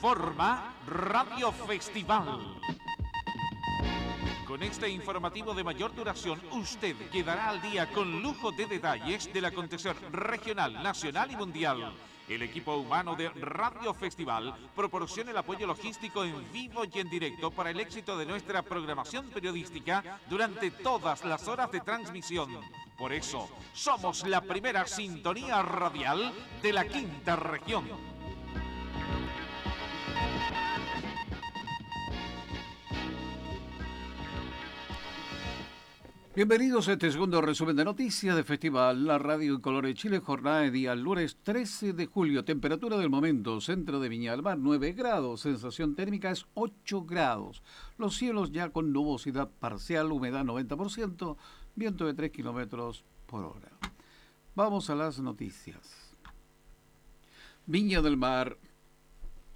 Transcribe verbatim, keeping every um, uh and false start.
informa Radio Festival. Con este informativo de mayor duración, usted quedará al día con lujo de detalles del acontecer regional, nacional y mundial. El equipo humano de Radio Festival proporciona el apoyo logístico en vivo y en directo para el éxito de nuestra programación periodística durante todas las horas de transmisión. Por eso, somos la primera sintonía radial de la quinta región. Bienvenidos a este segundo resumen de noticias de Festival, la radio en colores Chile, jornada de día lunes trece de julio, temperatura del momento, centro de Viña del Mar nueve grados, sensación térmica es ocho grados, los cielos ya con nubosidad parcial, humedad noventa por ciento, viento de tres kilómetros por hora. Vamos a las noticias. Viña del Mar